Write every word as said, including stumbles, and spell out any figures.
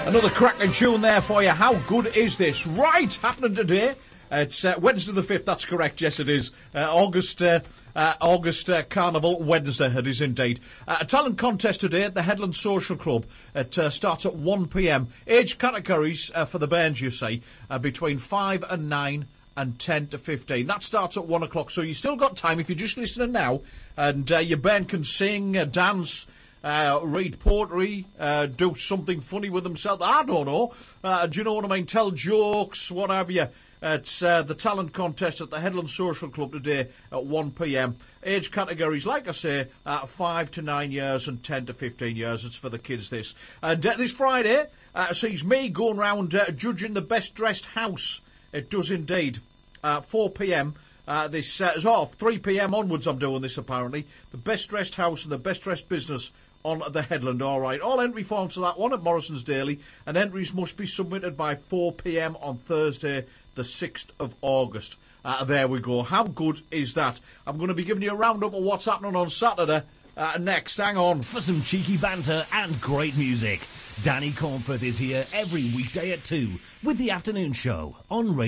Another cracking tune there for you. How good is this? Right, happening today. It's uh, Wednesday the fifth, that's correct, yes it is. Uh, August uh, uh, August uh, Carnival Wednesday, it is indeed. Uh, a talent contest today at the Headland Social Club. It uh, starts at one p m. Age categories uh, for the bands, you see, uh, between five and nine and ten to fifteen. That starts at one o'clock, so you still got time if you're just listening now. And uh, your band can sing, uh, dance, Uh, read poetry, uh, do something funny with themselves. I don't know. Uh, do you know what I mean? Tell jokes, what have you. It's uh, the talent contest at the Headland Social Club today at one p m. Age categories, like I say, uh, five to nine years and ten to fifteen years. It's for the kids, this. And uh, this Friday uh, sees me going round uh, judging the best dressed house. It does indeed. Uh, four p m. Uh, this uh, oh, three p m onwards I'm doing this, apparently. The best dressed house and the best dressed business on the Headland, all right. All entry forms for that one at Morrison's Daily, and entries must be submitted by four p m on Thursday, the sixth of August. Uh, there we go. How good is that? I'm going to be giving you a roundup of what's happening on Saturday uh, next. Hang on. For some cheeky banter and great music, Danny Cornforth is here every weekday at two with the afternoon show on Radio